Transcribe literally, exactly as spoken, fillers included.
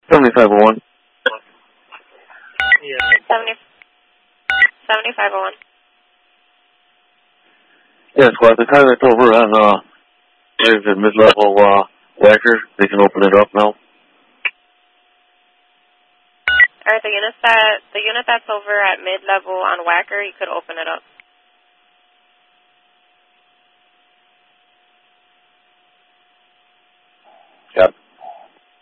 seventy-five oh one. Yeah. seventy, seventy-five oh one. Yeah, squad, the car that's over on, uh, there's a mid-level, uh, whacker. They can open it up now. Alright, the unit that, the unit that's over at mid-level on Whacker, you could open it up.